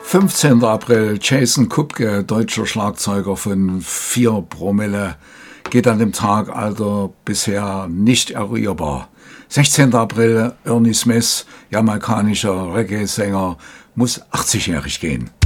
15. April, Jason Kupke, deutscher Schlagzeuger von 4 Promille, geht an dem Tag, Alter, bisher nicht eruierbar. 16. April, Ernie Smith, jamaikanischer Reggae-Sänger, muss 80-jährig gehen.